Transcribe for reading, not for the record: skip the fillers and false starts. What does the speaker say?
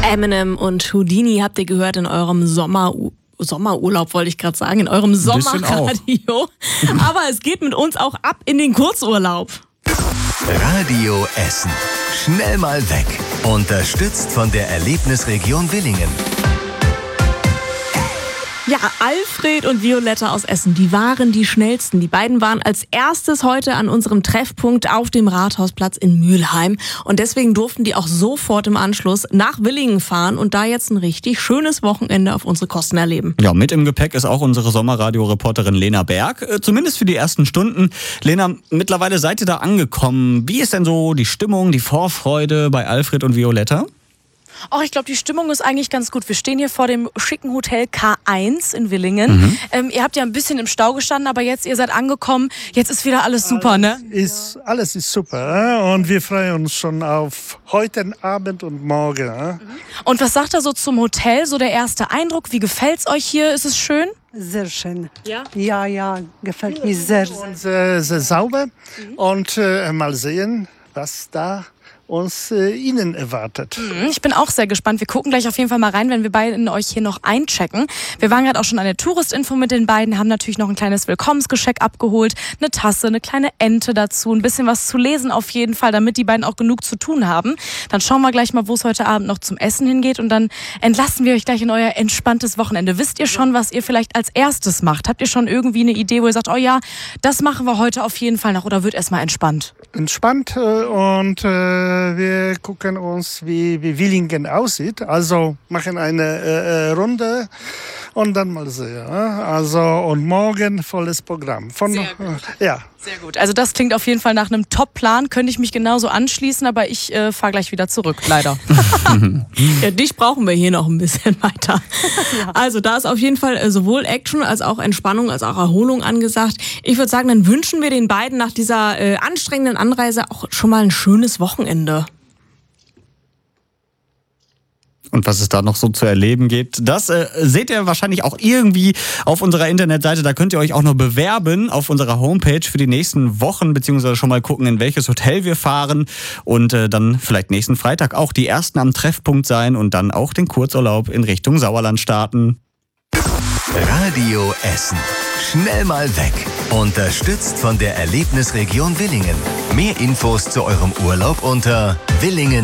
Eminem und Houdini habt ihr gehört in eurem Sommerurlaub, wollte ich gerade sagen, in eurem Sommerradio. Aber es geht mit uns auch ab in den Kurzurlaub. Radio Essen. Schnell mal weg. Unterstützt von der Erlebnisregion Willingen. Ja, Alfred und Violetta aus Essen, die waren die schnellsten. Die beiden waren als erstes heute an unserem Treffpunkt auf dem Rathausplatz in Mülheim. Und deswegen durften die auch sofort im Anschluss nach Willingen fahren und da jetzt ein richtig schönes Wochenende auf unsere Kosten erleben. Ja, mit im Gepäck ist auch unsere Sommerradio-Reporterin Lena Berg. Zumindest für die ersten Stunden. Lena, mittlerweile seid ihr da angekommen. Wie ist denn so die Stimmung, die Vorfreude bei Alfred und Violetta? Oh, ich glaube, die Stimmung ist eigentlich ganz gut. Wir stehen hier vor dem schicken Hotel K1 in Willingen. Ihr habt ja ein bisschen im Stau gestanden, aber jetzt, ihr seid angekommen. Jetzt ist wieder alles super, ne? Alles ist super. Und wir freuen uns schon auf heute Abend und morgen. Und was sagt er so zum Hotel? So der erste Eindruck. Wie gefällt's euch hier? Ist es schön? Sehr schön. Ja? Ja, gefällt mir sehr. Und sehr sauber. Und mal sehen, was da uns Ihnen erwartet. Ich bin auch sehr gespannt. Wir gucken gleich auf jeden Fall mal rein, wenn wir beiden euch hier noch einchecken. Wir waren gerade auch schon an der Touristinfo mit den beiden, haben natürlich noch ein kleines Willkommensgeschenk abgeholt, eine Tasse, eine kleine Ente dazu, ein bisschen was zu lesen auf jeden Fall, damit die beiden auch genug zu tun haben. Dann schauen wir gleich mal, wo es heute Abend noch zum Essen hingeht und dann entlassen wir euch gleich in euer entspanntes Wochenende. Wisst ihr schon, was ihr vielleicht als erstes macht? Habt ihr schon irgendwie eine Idee, wo ihr sagt, oh ja, das machen wir heute auf jeden Fall noch oder wird erstmal entspannt? Entspannt und wir gucken uns, wie Willingen aussieht. Also machen eine Runde und dann mal sehen. Also und morgen volles Programm. Sehr gut. Ja. Sehr gut. Also das klingt auf jeden Fall nach einem Top-Plan. Könnte ich mich genauso anschließen, aber ich fahre gleich wieder zurück, leider. Ja, dich brauchen wir hier noch ein bisschen weiter. Also da ist auf jeden Fall sowohl Action als auch Entspannung als auch Erholung angesagt. Ich würde sagen, dann wünschen wir den beiden nach dieser anstrengenden Anreise auch schon mal ein schönes Wochenende. Und was es da noch so zu erleben gibt, das seht ihr wahrscheinlich auch irgendwie auf unserer Internetseite. Da könnt ihr euch auch noch bewerben auf unserer Homepage für die nächsten Wochen, beziehungsweise schon mal gucken, in welches Hotel wir fahren und dann vielleicht nächsten Freitag auch die Ersten am Treffpunkt sein und dann auch den Kurzurlaub in Richtung Sauerland starten. Radio Essen. Schnell mal weg. Unterstützt von der Erlebnisregion Willingen. Mehr Infos zu eurem Urlaub unter willingen-essen.de